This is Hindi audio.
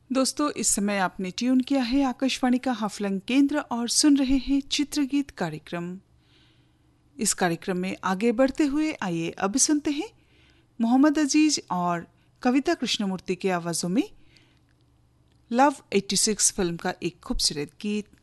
दोस्तों, इस समय आपने ट्यून किया है आकाशवाणी का हाफलंग केंद्र और सुन रहे हैं चित्रगीत कार्यक्रम। इस कार्यक्रम में आगे बढ़ते हुए आइए अब सुनते हैं मोहम्मद अजीज और कविता कृष्णमूर्ति की आवाज़ों में लव 86 फिल्म का एक खूबसूरत गीत।